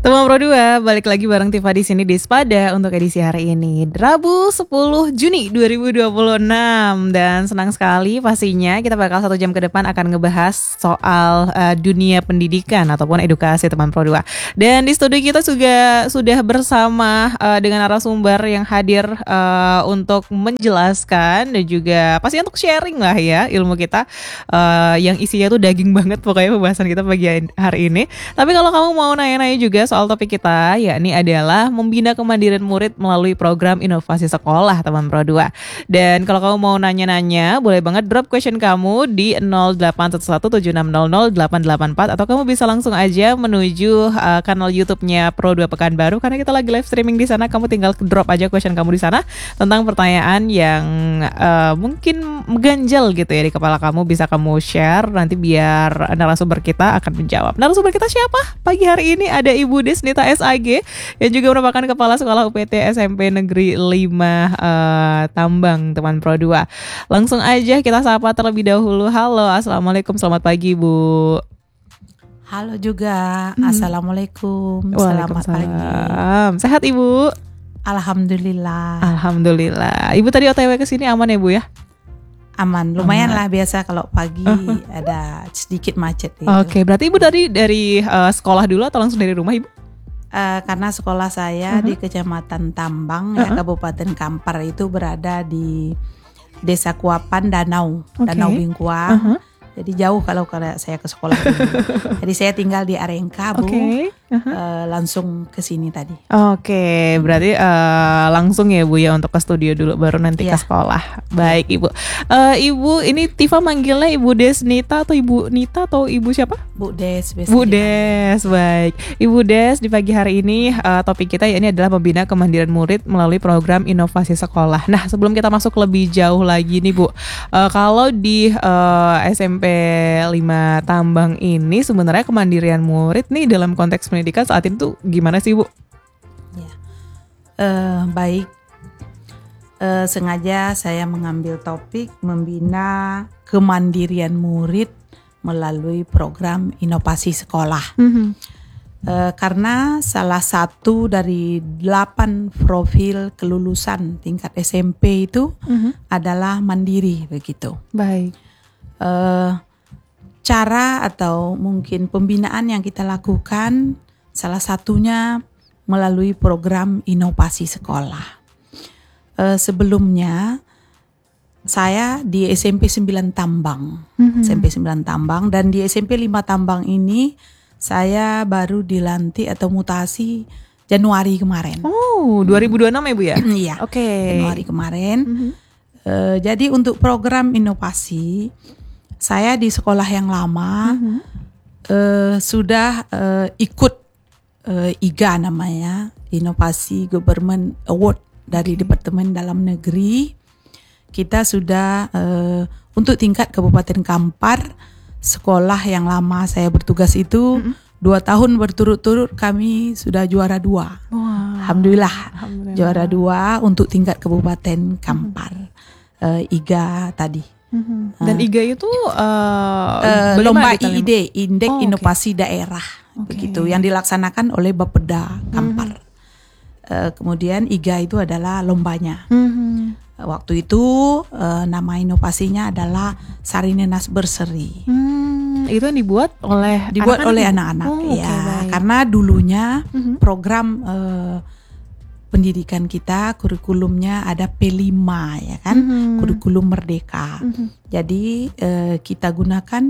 Teman Pro 2, balik lagi bareng Tifa di sini di Spada untuk edisi hari ini, Rabu 10 Juni 2026. Dan senang sekali pastinya kita bakal 1 jam ke depan akan ngebahas soal dunia pendidikan ataupun edukasi teman Pro 2. Dan di studio kita juga sudah bersama dengan narasumber yang hadir untuk menjelaskan dan juga pasti untuk sharing lah ya ilmu kita yang isinya tuh daging banget pokoknya pembahasan kita pagi hari ini. Tapi kalau kamu mau nanya-nanya juga soal topik kita, yakni adalah membina kemandirian murid melalui program inovasi sekolah teman Pro 2. Dan kalau kamu mau nanya-nanya, boleh banget drop question kamu di 081176000884 atau kamu bisa langsung aja menuju kanal YouTube-nya Pro 2 Pekanbaru karena kita lagi live streaming di sana. Kamu tinggal drop aja question kamu di sana tentang pertanyaan yang mungkin mengganjal gitu ya di kepala kamu, bisa kamu share nanti biar narasumber kita akan menjawab. Narasumber kita siapa? Pagi hari ini ada Ibu Desnita SAG yang juga merupakan Kepala Sekolah UPT SMP Negeri 5 Tambang teman Pro 2. Langsung aja kita sapa terlebih dahulu. Halo, assalamualaikum, selamat pagi Bu. Halo juga, assalamualaikum, selamat pagi. Sehat Ibu? Alhamdulillah. Alhamdulillah. Ibu tadi OTW ke sini aman ya Bu ya? Aman, lumayan lah, biasa kalau pagi ada sedikit macet gitu. Oke, berarti Ibu dari sekolah dulu atau langsung dari rumah Ibu? Karena sekolah saya di Kecamatan Tambang, ya, Kabupaten Kampar itu berada di Desa Kuapan Danau, Danau Bingkua. Jadi jauh kalau saya ke sekolah dulu. Jadi saya tinggal di Arengka, Bu. Langsung ke sini tadi. Oke, berarti langsung ya Bu ya untuk ke studio dulu baru nanti ke sekolah. Baik Ibu. Ibu ini Tifa manggilnya Ibu Desnita atau Ibu Nita atau Ibu siapa? Bu Des. Bu Des, baik. Ibu Des, di pagi hari ini topik kita ini adalah membina kemandirian murid melalui program inovasi sekolah. Nah, sebelum kita masuk lebih jauh lagi nih Bu, kalau di SMP 5 Tambang ini sebenarnya kemandirian murid nih dalam konteks pendidikan saat ini tuh gimana sih Bu? Ya, baik. Sengaja saya mengambil topik membina kemandirian murid melalui program inovasi sekolah. Karena salah satu dari 8 profil kelulusan tingkat SMP itu adalah mandiri begitu. Baik. Cara atau mungkin pembinaan yang kita lakukan salah satunya melalui program inovasi sekolah. Sebelumnya saya di SMP 9 Tambang, SMP 9 Tambang, dan di SMP 5 Tambang ini saya baru dilantik atau mutasi Januari kemarin. Oh, 2026 ya Bu ya? Iya. Januari kemarin. Jadi untuk program inovasi saya di sekolah yang lama sudah ikut IGA namanya, Inovasi Government Award dari Departemen Dalam Negeri. Kita sudah untuk tingkat Kabupaten Kampar, sekolah yang lama saya bertugas itu 2 tahun berturut-turut kami sudah juara 2. Wow. Alhamdulillah juara 2 untuk tingkat Kabupaten Kampar. IGA tadi. Dan IGA itu lomba IID, Indeks Inovasi Daerah, begitu, yang dilaksanakan oleh Bapeda Kampar. Kemudian IGA itu adalah lombanya. Waktu itu nama inovasinya adalah Sarinenas Berseri. Itu yang dibuat oleh anak-anak. Karena dulunya program pendidikan kita, kurikulumnya ada P5 ya kan, kurikulum merdeka. Jadi kita gunakan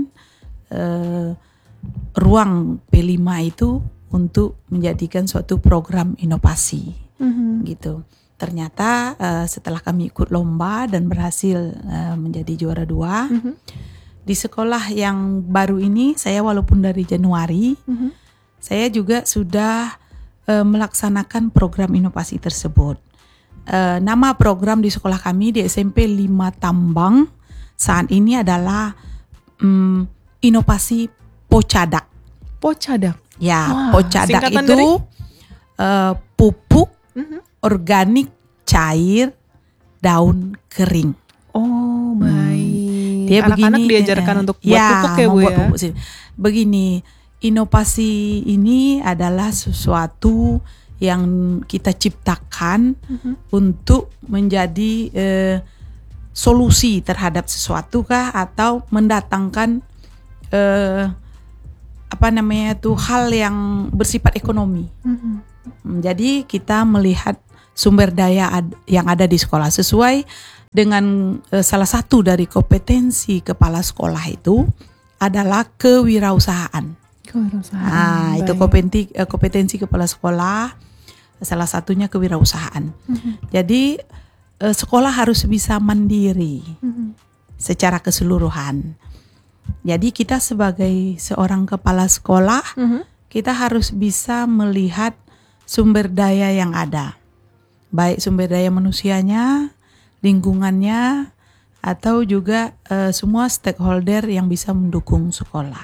ruang P5 itu untuk menjadikan suatu program inovasi, gitu. Ternyata setelah kami ikut lomba dan berhasil menjadi juara 2, di sekolah yang baru ini saya walaupun dari Januari, saya juga sudah melaksanakan program inovasi tersebut. Nama program di sekolah kami di SMP 5 Tambang saat ini adalah inovasi Pocadak. Pocadak? Ya, Pocadak itu pupuk organik cair daun kering. Oh, baik. Dia anak-anak begini, diajarkan untuk buat pupuk ya Bu ya? Begini, inovasi ini adalah sesuatu yang kita ciptakan untuk menjadi solusi terhadap sesuatu kah, atau mendatangkan hal yang bersifat ekonomi. Jadi kita melihat sumber daya yang ada di sekolah sesuai dengan salah satu dari kompetensi kepala sekolah itu adalah kewirausahaan. Itu kompetensi kepala sekolah, salah satunya kewirausahaan. Jadi sekolah harus bisa mandiri secara keseluruhan. Jadi kita sebagai seorang kepala sekolah, kita harus bisa melihat sumber daya yang ada, baik sumber daya manusianya, lingkungannya, atau juga semua stakeholder yang bisa mendukung sekolah.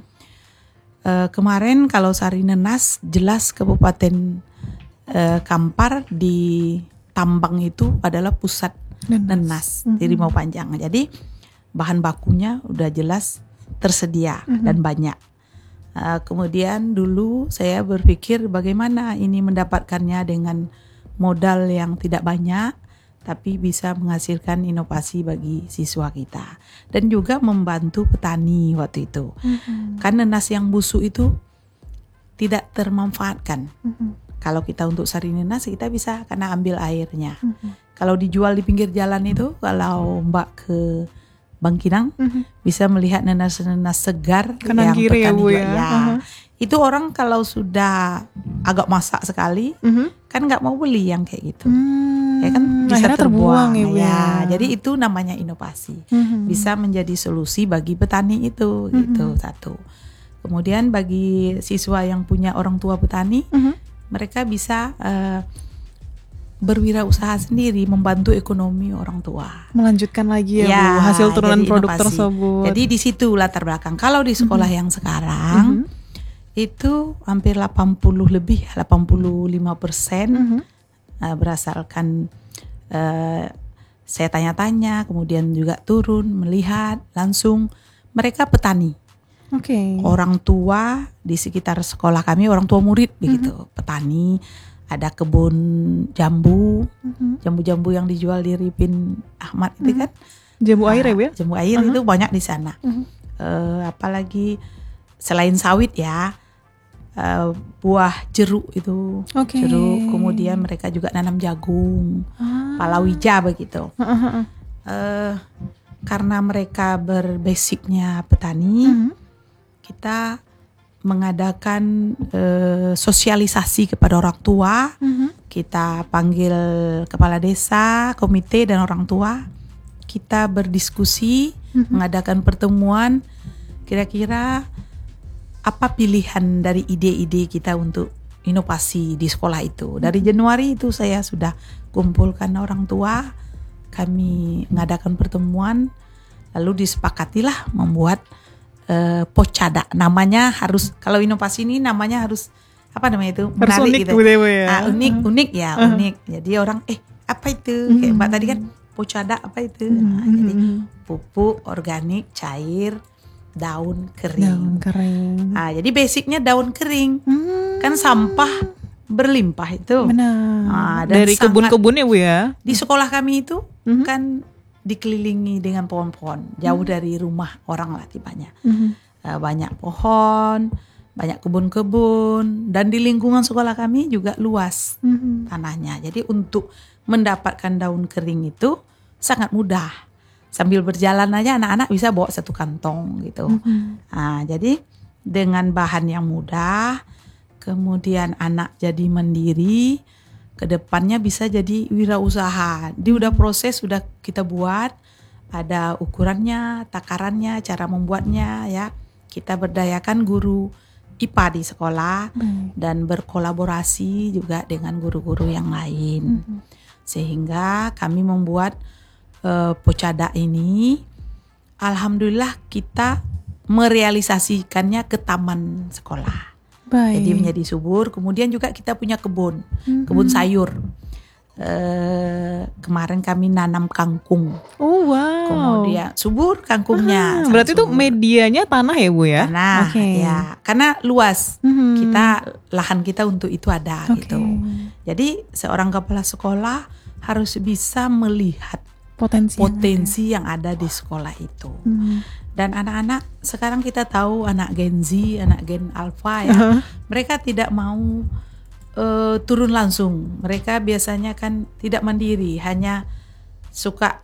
Kemarin kalau Sarinenas, jelas Kabupaten Kampar di Tambang itu adalah pusat nenas di Rimau Panjang. Jadi bahan bakunya udah jelas tersedia dan banyak. Kemudian dulu saya berpikir bagaimana ini mendapatkannya dengan modal yang tidak banyak, tapi bisa menghasilkan inovasi bagi siswa kita. Dan juga membantu petani waktu itu. Karena nenas yang busuk itu tidak termanfaatkan. Kalau kita untuk Sarinenas kita bisa karena ambil airnya. Kalau dijual di pinggir jalan itu, kalau Mbak ke Bangkinang bisa melihat nenas-nenas segar kanan yang kiri petani ya, Bu, ya. Itu orang kalau sudah agak masak sekali kan nggak mau beli yang kayak gitu. Ya kan bisa terbuang ya, Bu, ya. Jadi itu namanya inovasi. Bisa menjadi solusi bagi petani itu gitu, satu. Kemudian bagi siswa yang punya orang tua petani, mereka bisa berwirausaha sendiri, membantu ekonomi orang tua. Melanjutkan lagi ya, Bu, hasil turunan produk inovasi tersebut. Jadi di situ latar belakang. Kalau di sekolah yang sekarang itu hampir 85% berasalkan saya tanya-tanya, kemudian juga turun melihat langsung mereka petani. Orang tua di sekitar sekolah kami, orang tua murid begitu, petani. Ada kebun jambu, jambu-jambu yang dijual di Ripin Ahmad itu kan. Jambu air ya, Bu? Jambu air itu banyak di sana. Apalagi selain sawit ya, buah jeruk itu, jeruk. Kemudian mereka juga nanam jagung, palawija begitu. Karena mereka berbasicnya petani, kita mengadakan sosialisasi kepada orang tua. Kita panggil kepala desa, komite dan orang tua. Kita berdiskusi, mengadakan pertemuan. Kira-kira apa pilihan dari ide-ide kita untuk inovasi di sekolah itu. Dari Januari itu saya sudah kumpulkan orang tua. Kami mengadakan pertemuan, lalu disepakatilah membuat Pocada. Namanya harus, kalau inovasi ini namanya harus apa namanya itu, menarik unik, gitu. Ya. Unik ya, unik. Jadi orang apa itu? Kayak Mbak tadi kan Pocada apa itu? Jadi pupuk organik cair daun kering. Jadi basicnya daun kering. Kan sampah berlimpah itu. Benar. Dari kebun-kebun ya, Bu ya. Di sekolah kami itu kan dikelilingi dengan pohon-pohon, jauh dari rumah orang lah tipanya. Banyak pohon, banyak kebun-kebun, dan di lingkungan sekolah kami juga luas tanahnya. Jadi untuk mendapatkan daun kering itu sangat mudah. Sambil berjalan aja anak-anak bisa bawa satu kantong gitu. Jadi dengan bahan yang mudah, kemudian anak jadi mandiri, kedepannya bisa jadi wirausaha. Dia udah proses, sudah kita buat, ada ukurannya, takarannya, cara membuatnya ya. Kita berdayakan guru IPA di sekolah dan berkolaborasi juga dengan guru-guru yang lain. Sehingga kami membuat Pocada ini, alhamdulillah kita merealisasikannya ke taman sekolah. Jadi menjadi subur. Kemudian juga kita punya kebun sayur. kemarin kami nanam kangkung. Oh wow. Kemudian subur kangkungnya. Berarti itu subur. medianya tanah ya Bu ya? Tanah, ya. Karena luas. Lahan kita untuk itu ada gitu. Jadi seorang kepala sekolah harus bisa melihat potensi yang ada di sekolah itu. Dan anak-anak sekarang kita tahu anak Gen Z, anak Gen Alpha ya, mereka tidak mau turun langsung. Mereka biasanya kan tidak mandiri, hanya suka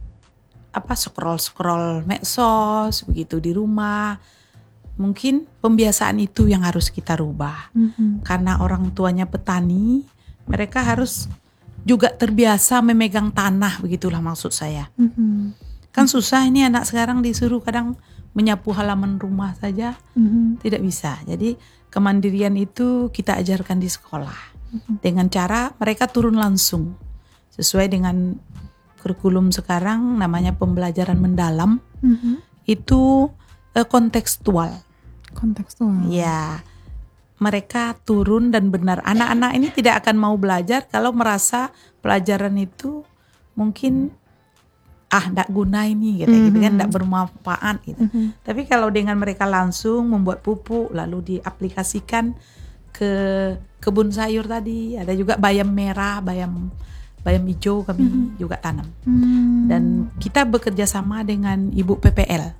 scroll medsos begitu di rumah. Mungkin pembiasaan itu yang harus kita rubah. Karena orang tuanya petani, mereka harus juga terbiasa memegang tanah, begitulah maksud saya. Kan susah ini anak sekarang disuruh kadang menyapu halaman rumah saja, tidak bisa. Jadi kemandirian itu kita ajarkan di sekolah dengan cara mereka turun langsung sesuai dengan kurikulum sekarang namanya pembelajaran mendalam. Itu kontekstual. Ya, mereka turun dan benar. Anak-anak ini tidak akan mau belajar kalau merasa pelajaran itu mungkin ndak guna ini gitu kan, ndak bermanfaat gitu. Tapi kalau dengan mereka langsung membuat pupuk lalu diaplikasikan ke kebun sayur tadi, ada juga bayam merah, bayam hijau kami juga tanam. Dan kita bekerja sama dengan Ibu PPL.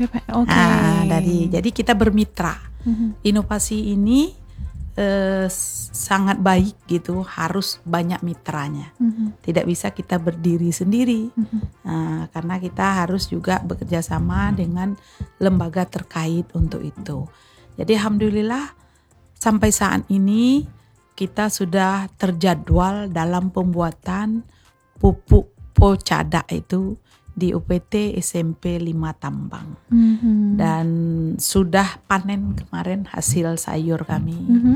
Jadi kita bermitra. Inovasi ini sangat baik gitu, harus banyak mitranya. Tidak bisa kita berdiri sendiri, karena kita harus juga bekerja sama dengan lembaga terkait untuk itu. Jadi alhamdulillah sampai saat ini kita sudah terjadwal dalam pembuatan pupuk pocada itu di UPT SMP 5 Tambang. Dan sudah panen kemarin hasil sayur kami,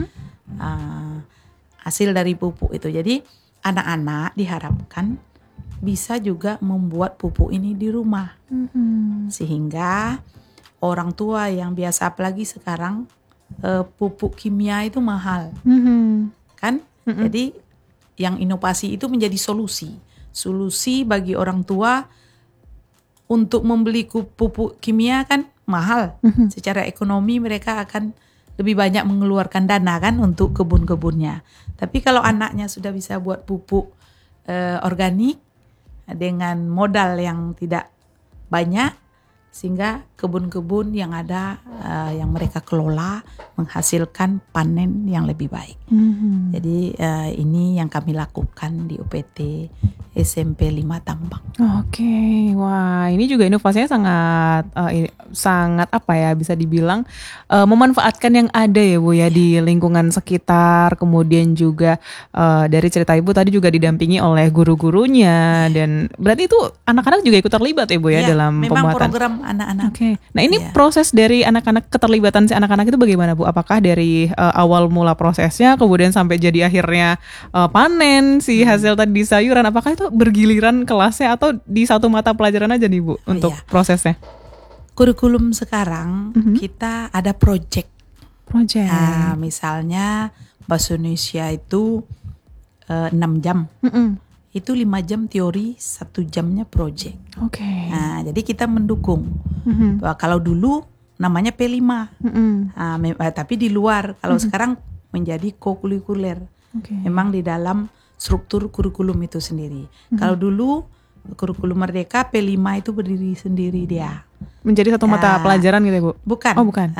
hasil dari pupuk itu. Jadi anak-anak diharapkan bisa juga membuat pupuk ini di rumah, sehingga orang tua yang biasa, apalagi sekarang pupuk kimia itu mahal, kan? Jadi yang inovasi itu menjadi solusi bagi orang tua. Untuk membeli pupuk kimia kan mahal. Secara ekonomi mereka akan lebih banyak mengeluarkan dana kan untuk kebun-kebunnya. Tapi kalau anaknya sudah bisa buat pupuk organik dengan modal yang tidak banyak, sehingga kebun-kebun yang ada yang mereka kelola menghasilkan panen yang lebih baik. Jadi ini yang kami lakukan di UPT SMP 5 Tambang. Oke, wah ini juga inovasinya sangat apa ya, bisa dibilang memanfaatkan yang ada ya Bu ya di lingkungan sekitar. Kemudian juga dari cerita Ibu tadi juga didampingi oleh guru-gurunya, dan berarti itu anak-anak juga ikut terlibat ya Bu ya dalam memang pembuatan program anak-anak. Oke. Nah ini proses dari anak-anak, keterlibatan si anak-anak itu bagaimana Bu? Apakah dari awal mula prosesnya kemudian sampai jadi akhirnya panen si hasil tadi di sayuran, apakah itu bergiliran kelasnya atau di satu mata pelajaran aja nih Bu untuk prosesnya? Kurikulum sekarang kita ada project. Misalnya bahasa Indonesia itu 6 jam. Itu 5 jam teori, 1 jamnya project. Nah, jadi kita mendukung. Kalau dulu namanya P5. Tapi di luar. Kalau sekarang menjadi co-kurikuler. Memang di dalam struktur kurikulum itu sendiri. Kalau dulu kurikulum Merdeka P5 itu berdiri sendiri dia. Menjadi satu mata pelajaran gitu ya Bu? Bukan. Oh bukan.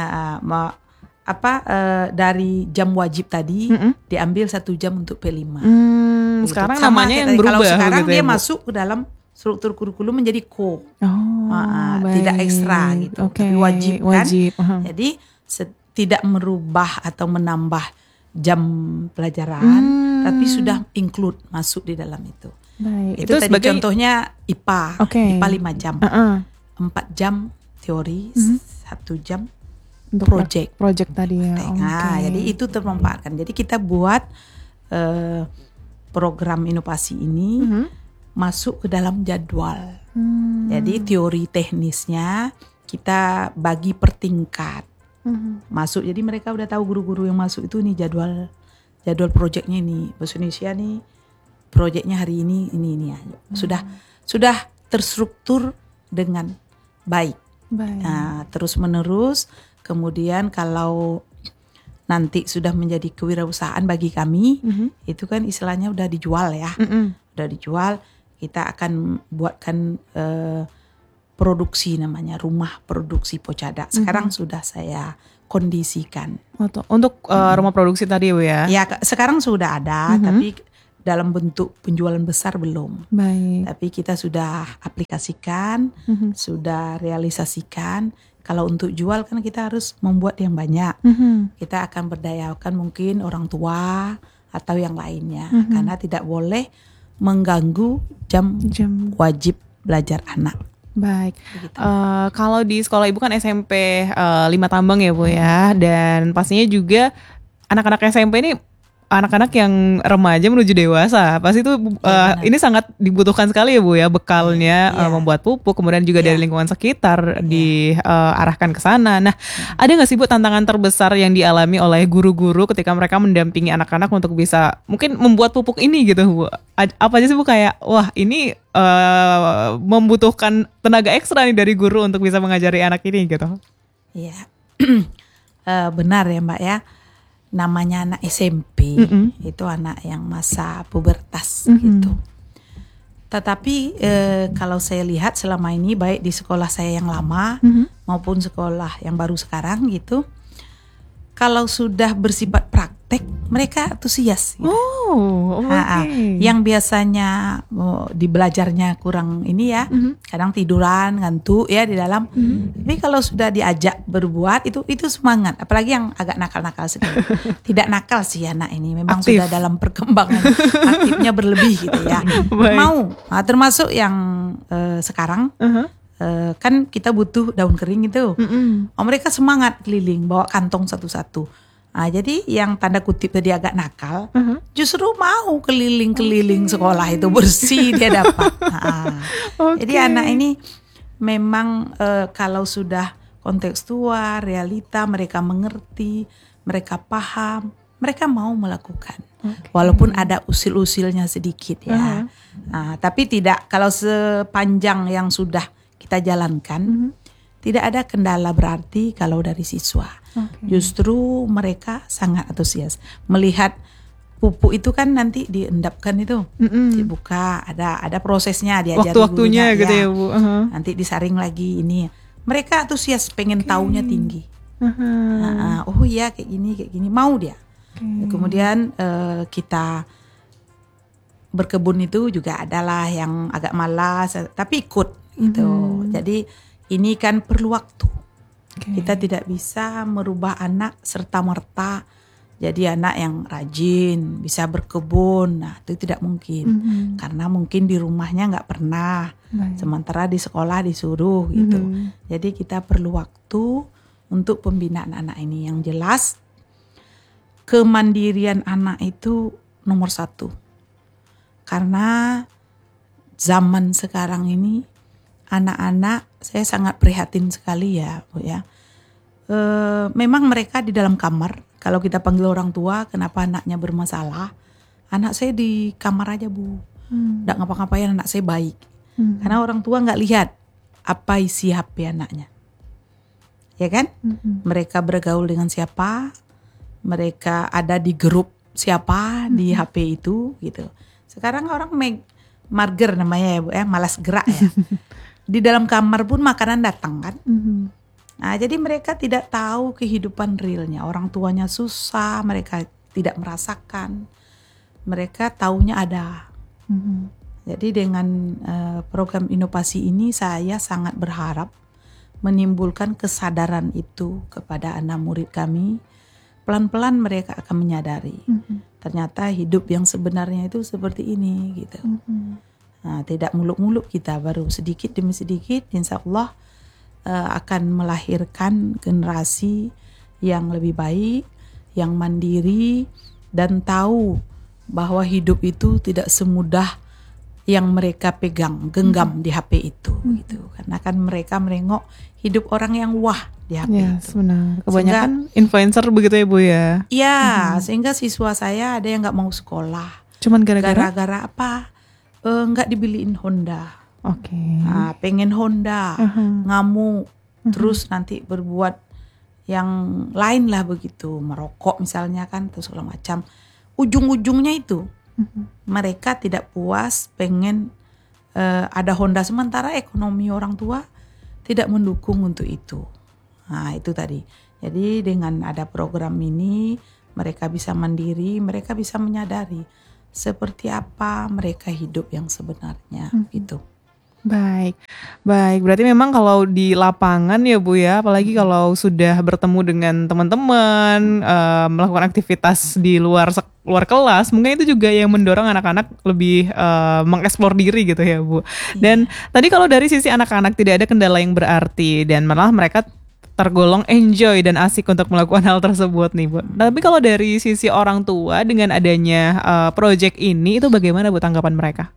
Dari jam wajib tadi diambil 1 jam untuk P5. Gitu. Sekarang namanya yang berubah. Kalau sekarang gitu dia ya, masuk ke dalam struktur kurikulum menjadi baik. Tidak ekstra gitu, tapi wajib kan. Jadi tidak merubah atau menambah jam pelajaran, tapi sudah include masuk di dalam itu. Baik. Itu tadi contohnya IPA, IPA 5 jam, 4 jam teori, 1 jam untuk project tadi ya. Jadi itu termanfaatkan. Jadi kita buat program inovasi ini masuk ke dalam jadwal. Jadi teori teknisnya kita bagi per tingkat. Masuk, jadi mereka udah tahu, guru-guru yang masuk itu nih jadwal projectnya nih. Bahasa Indonesia nih proyeknya hari ini ya. Sudah terstruktur dengan baik. Nah, terus menerus. Kemudian kalau nanti sudah menjadi kewirausahaan bagi kami, itu kan istilahnya udah dijual ya. Udah dijual, kita akan buatkan produksi namanya rumah produksi Pocada. Sekarang sudah saya kondisikan. Untuk rumah produksi tadi Bu ya? Ya, sekarang sudah ada, tapi dalam bentuk penjualan besar belum. Baik. Tapi kita sudah aplikasikan, sudah realisasikan. Kalau untuk jual kan kita harus membuat yang banyak. Kita akan berdayakan mungkin orang tua atau yang lainnya, karena tidak boleh mengganggu jam wajib belajar anak. Baik. Kalau di sekolah Ibu kan SMP 5 Tambang ya Bu ya, dan pastinya juga anak-anak SMP ini anak-anak yang remaja menuju dewasa, pasti itu ini sangat dibutuhkan sekali ya Bu ya, bekalnya membuat pupuk, kemudian juga dari lingkungan sekitar diarahkan ke sana. Nah, ada nggak sih Bu tantangan terbesar yang dialami oleh guru-guru ketika mereka mendampingi anak-anak untuk bisa mungkin membuat pupuk ini gitu Bu? Apa aja sih Bu, kayak wah ini membutuhkan tenaga ekstra nih dari guru untuk bisa mengajari anak ini gitu? Iya, benar ya Mbak ya. Namanya anak SMP, itu anak yang masa pubertas gitu. Tetapi kalau saya lihat selama ini baik di sekolah saya yang lama maupun sekolah yang baru sekarang gitu, kalau sudah bersifat praktek mereka antusias. Gitu. Yang biasanya di belajarnya kurang ini ya, kadang tiduran, ngantuk ya di dalam. Tapi kalau sudah diajak berbuat itu semangat. Apalagi yang agak nakal-nakal sedikit. Tidak nakal sih anak ini, memang aktif. Sudah dalam perkembangan aktifnya berlebih gitu ya. Mau, termasuk yang sekarang. Kan kita butuh daun kering itu. Mereka semangat keliling bawa kantong satu-satu. Nah, jadi yang tanda kutip tadi agak nakal, justru mau keliling-keliling sekolah itu bersih dia dapat. Jadi anak ini memang kalau sudah kontekstual, realita, mereka mengerti, mereka paham, mereka mau melakukan. Walaupun ada usil-usilnya sedikit ya. Tapi tidak, kalau sepanjang yang sudah kita jalankan, tidak ada kendala berarti kalau dari siswa. Justru mereka sangat antusias melihat pupuk itu kan nanti diendapkan itu, dibuka, ada prosesnya, diajari waktu-waktunya gitu ya Bu. Nanti disaring lagi ini. Mereka antusias, pengen taunya tinggi. Oh iya kayak gini, mau dia. Kemudian kita berkebun itu juga adalah yang agak malas, tapi ikut gitu. Jadi ini kan perlu waktu. Kita tidak bisa merubah anak serta-merta jadi anak yang rajin, bisa berkebun. Nah, itu tidak mungkin. Karena mungkin di rumahnya nggak pernah. Sementara di sekolah disuruh gitu. Jadi kita perlu waktu untuk pembinaan anak ini. Yang jelas kemandirian anak itu nomor 1. Karena zaman sekarang ini anak-anak, saya sangat prihatin sekali ya Bu ya. Memang mereka di dalam kamar, kalau kita panggil orang tua kenapa anaknya bermasalah, anak saya di kamar aja Bu, nggak ngapa-ngapain, anak saya baik. Karena orang tua nggak lihat apa isi HP anaknya, ya kan? Mereka bergaul dengan siapa, mereka ada di grup siapa di HP itu gitu. Sekarang orang mager namanya ya Bu ya, malas gerak ya. Di dalam kamar pun makanan datang kan. Nah, jadi mereka tidak tahu kehidupan realnya. Orang tuanya susah, mereka tidak merasakan. Mereka taunya ada. Jadi dengan program inovasi ini saya sangat berharap menimbulkan kesadaran itu kepada anak murid kami. Pelan-pelan mereka akan menyadari. Ternyata hidup yang sebenarnya itu seperti ini gitu. Nah, tidak muluk-muluk, kita baru sedikit demi sedikit insya Allah akan melahirkan generasi yang lebih baik, yang mandiri dan tahu bahwa hidup itu tidak semudah yang mereka pegang, genggam di HP itu gitu. Karena kan mereka merengok hidup orang yang wah di HP itu. Benar. Kebanyakan influencer begitu ya Bu ya. Iya, sehingga siswa saya ada yang nggak mau sekolah. Cuman gara-gara? Gara-gara apa? Nggak dibeliin Honda. Oke. Nah, pengen Honda, ngamuk, terus nanti berbuat yang lain lah begitu, merokok misalnya kan, terus segala macam. Ujung-ujungnya itu mereka tidak puas, pengen ada Honda, sementara ekonomi orang tua tidak mendukung untuk itu. Nah itu tadi. Jadi dengan ada program ini mereka bisa mandiri, mereka bisa menyadari seperti apa mereka hidup yang sebenarnya gitu. Baik. Berarti memang kalau di lapangan ya Bu ya, apalagi kalau sudah bertemu dengan teman-teman, melakukan aktivitas di luar kelas, mungkin itu juga yang mendorong anak-anak lebih mengeksplor diri gitu ya Bu. Dan tadi kalau dari sisi anak-anak tidak ada kendala yang berarti dan malah mereka tergolong enjoy dan asik untuk melakukan hal tersebut nih Bu. Tapi kalau dari sisi orang tua dengan adanya project ini, itu bagaimana Bu tanggapan mereka?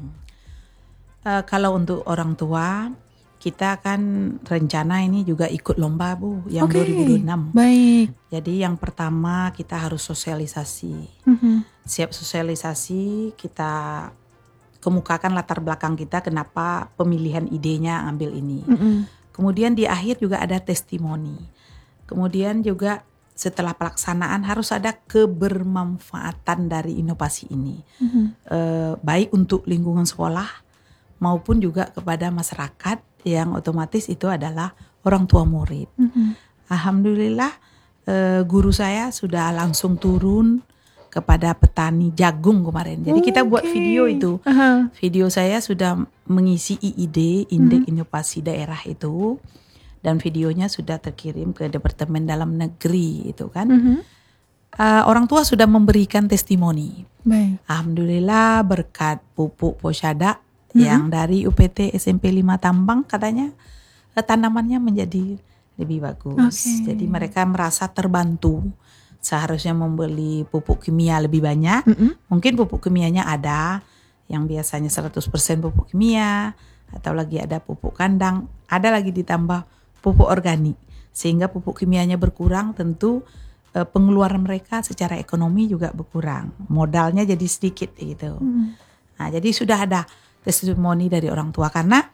Kalau untuk orang tua, kita kan rencana ini juga ikut lomba Bu, yang 2026. Baik. Jadi yang pertama kita harus sosialisasi. Siap sosialisasi, kita kemukakan latar belakang kita kenapa pemilihan idenya ambil ini. Kemudian di akhir juga ada testimoni. Kemudian juga setelah pelaksanaan harus ada kebermanfaatan dari inovasi ini. Baik untuk lingkungan sekolah maupun juga kepada masyarakat yang otomatis itu adalah orang tua murid. Alhamdulillah guru saya sudah langsung turun kepada petani jagung kemarin. Jadi kita buat video itu. Video saya sudah mengisi IID, Indeks Inovasi Daerah itu. Dan videonya sudah terkirim ke Departemen Dalam Negeri itu kan. Orang tua sudah memberikan testimoni. Baik. Alhamdulillah berkat pupuk Posyada yang dari UPT SMP 5 Tambang katanya tanamannya menjadi lebih bagus. Jadi mereka merasa terbantu. Seharusnya membeli pupuk kimia lebih banyak. Mungkin pupuk kimianya ada yang biasanya 100% pupuk kimia, atau lagi ada pupuk kandang, ada lagi ditambah pupuk organik. Sehingga pupuk kimianya berkurang, tentu pengeluaran mereka secara ekonomi juga berkurang. Modalnya jadi sedikit gitu. Nah, jadi sudah ada testimoni dari orang tua, karena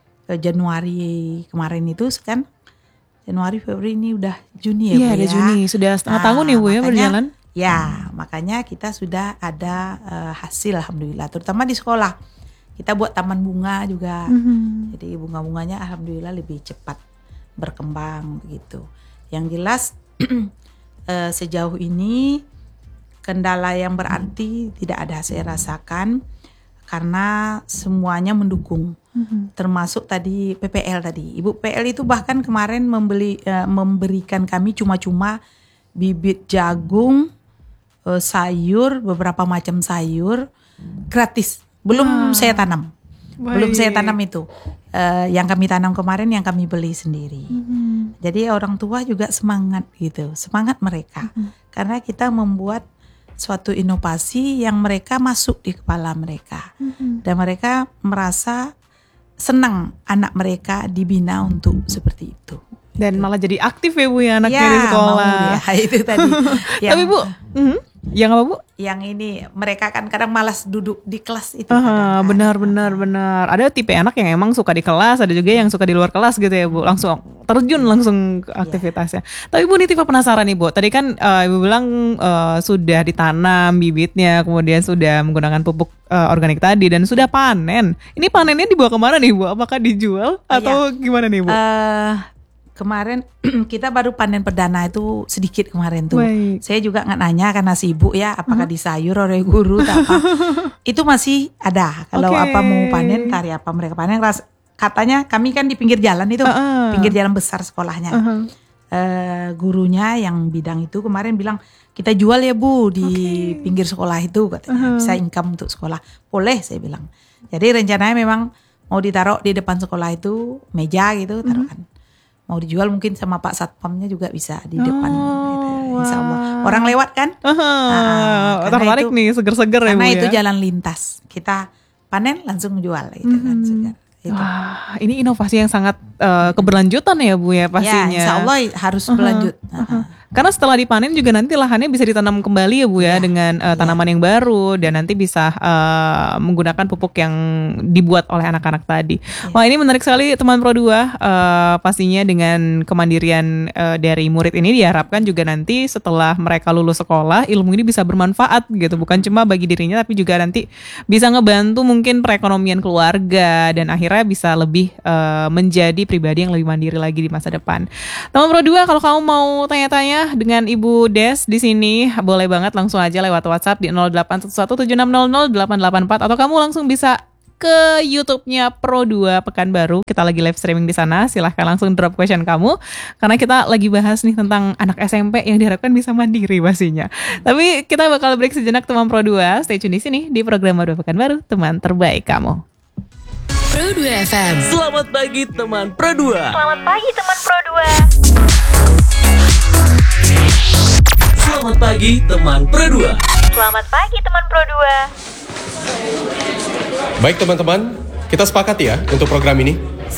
Januari kemarin itu kan, Januari Februari ini udah Juni ya Bu ya. Iya, ada Juni, sudah setengah tahun ya Bu ya berjalan. Ya, makanya kita sudah ada hasil alhamdulillah, terutama di sekolah. Kita buat taman bunga juga. Jadi bunga-bunganya alhamdulillah lebih cepat berkembang begitu. Yang jelas sejauh ini kendala yang berarti tidak ada saya rasakan, karena semuanya mendukung, termasuk tadi PPL tadi. Ibu PL itu bahkan kemarin memberikan kami cuma-cuma bibit jagung, sayur, beberapa macam sayur gratis. Belum saya tanam, belum saya tanam itu. Yang kami tanam kemarin yang kami beli sendiri. Jadi orang tua juga semangat gitu, semangat mereka, karena kita membuat suatu inovasi yang mereka masuk di kepala mereka. Dan mereka merasa senang anak mereka dibina untuk seperti itu. Dan malah jadi aktif ya Bu ya anaknya di sekolah. Ya, itu tadi. Tapi Bu, yang apa Bu? Yang ini mereka kan kadang malas duduk di kelas itu. Benar. Ada tipe anak yang emang suka di kelas, ada juga yang suka di luar kelas gitu ya Bu. Langsung terjun langsung ke aktivitasnya. Tapi Bu, Nitifa penasaran nih Bu. Tadi kan Ibu bilang sudah ditanam bibitnya, kemudian sudah menggunakan pupuk organik tadi dan sudah panen. Ini panennya dibawa kemana nih Bu? Apakah dijual atau gimana nih Bu? Kemarin kita baru panen perdana itu sedikit kemarin tuh. Baik. Saya juga nggak nanya karena sibuk ya, apakah di sayur oleh guru atau apa. Itu masih ada. Kalau apa mau panen, tari apa mereka panen. Katanya kami kan di pinggir jalan itu, pinggir jalan besar sekolahnya. Gurunya yang bidang itu kemarin bilang, kita jual ya Bu di pinggir sekolah itu katanya. Bisa income untuk sekolah. Boleh saya bilang. Jadi rencananya memang mau ditaruh di depan sekolah itu, meja gitu taruhkan. Mau dijual mungkin sama Pak Satpamnya juga bisa di depan gitu, insya Allah. Orang lewat kan? Tertarik nih, seger-seger ya Bu ya. Karena itu jalan lintas. Kita panen langsung jual gitu kan, segar. Gitu. Wah, ini inovasi yang sangat keberlanjutan ya Bu ya pastinya. Ya, insya Allah harus berlanjut. Karena setelah dipanen juga nanti lahannya bisa ditanam kembali ya Bu ya, dengan tanaman yang baru, dan nanti bisa menggunakan pupuk yang dibuat oleh anak-anak tadi. Wah, ini menarik sekali teman Pro 2. Pastinya dengan kemandirian dari murid ini diharapkan juga nanti setelah mereka lulus sekolah, ilmu ini bisa bermanfaat gitu, bukan cuma bagi dirinya tapi juga nanti bisa ngebantu mungkin perekonomian keluarga, dan akhirnya bisa lebih menjadi pribadi yang lebih mandiri lagi di masa depan. Teman Pro 2, kalau kamu mau tanya-tanya dengan Ibu Des di sini, boleh banget langsung aja lewat WhatsApp di 081176000884, atau kamu langsung bisa ke YouTube-nya Pro 2 Pekanbaru. Kita lagi live streaming di sana. Silahkan langsung drop question kamu, karena kita lagi bahas nih tentang anak SMP yang diharapkan bisa mandiri pastinya. Tapi kita bakal break sejenak teman Pro 2. Stay tune di sini di program Pro 2 Pekanbaru, teman terbaik kamu. Pro 2 FM. Selamat pagi teman Pro 2. Selamat pagi teman Pro 2. Selamat pagi teman Pro 2. Selamat pagi teman Pro 2. Baik teman-teman, kita sepakat ya untuk program ini?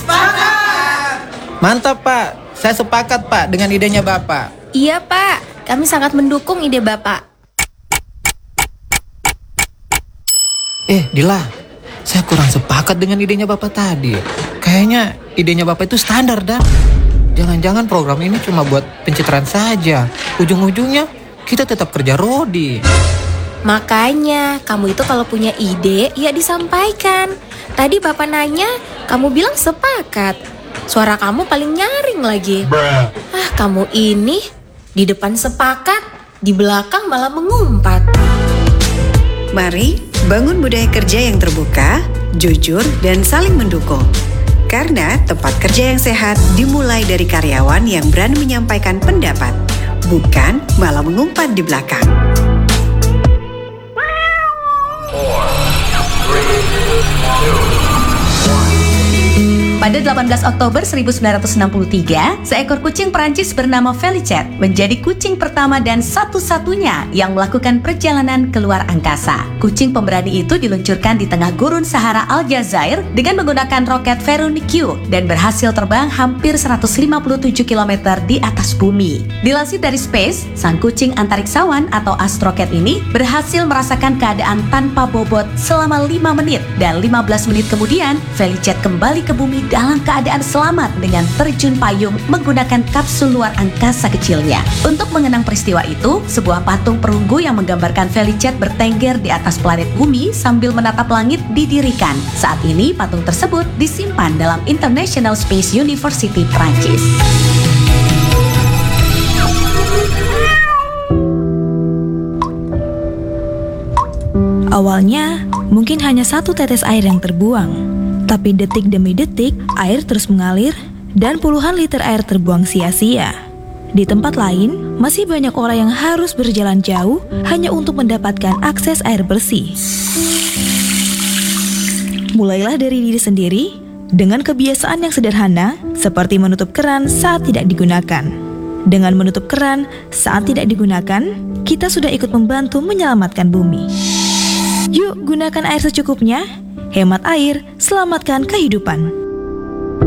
Mantap Pak, saya sepakat Pak dengan idenya Bapak. Iya Pak, kami sangat mendukung ide Bapak. Dila, saya kurang sepakat dengan idenya Bapak tadi. Kayaknya idenya Bapak itu standar dan jangan-jangan program ini cuma buat pencitraan saja. Ujung-ujungnya kita tetap kerja rodi. Makanya, kamu itu kalau punya ide, ya disampaikan. Tadi Bapak nanya, kamu bilang sepakat. Suara kamu paling nyaring lagi. Kamu ini, di depan sepakat, di belakang malah mengumpat. Mari bangun budaya kerja yang terbuka, jujur, dan saling mendukung. Karena tempat kerja yang sehat dimulai dari karyawan yang berani menyampaikan pendapat, bukan malah mengumpat di belakang. Pada 18 Oktober 1963, seekor kucing Perancis bernama Felicet menjadi kucing pertama dan satu-satunya yang melakukan perjalanan keluar angkasa. Kucing pemberani itu diluncurkan di tengah gurun Sahara Aljazair dengan menggunakan roket Veronik Q dan berhasil terbang hampir 157 km di atas bumi. Dilansir dari Space, sang kucing antariksawan atau astroket ini berhasil merasakan keadaan tanpa bobot selama 5 menit dan 15 menit kemudian Felicet kembali ke bumi dalam keadaan selamat dengan terjun payung menggunakan kapsul luar angkasa kecilnya. Untuk mengenang peristiwa itu, sebuah patung perunggu yang menggambarkan Felicet bertengger di atas planet bumi sambil menatap langit didirikan. Saat ini, patung tersebut disimpan dalam International Space University, Prancis. Awalnya, mungkin hanya satu tetes air yang terbuang. Tapi detik demi detik, air terus mengalir dan puluhan liter air terbuang sia-sia. Di tempat lain, masih banyak orang yang harus berjalan jauh hanya untuk mendapatkan akses air bersih. Mulailah dari diri sendiri dengan kebiasaan yang sederhana seperti menutup keran saat tidak digunakan. Dengan menutup keran saat tidak digunakan, kita sudah ikut membantu menyelamatkan bumi. Yuk gunakan air secukupnya. Hemat air, selamatkan kehidupan.